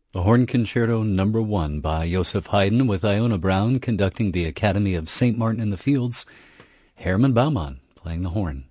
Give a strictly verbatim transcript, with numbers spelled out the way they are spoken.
The Horn Concerto Number One by Joseph Haydn, with Iona Brown conducting the Academy of Saint Martin in the Fields, Hermann Baumann playing the horn.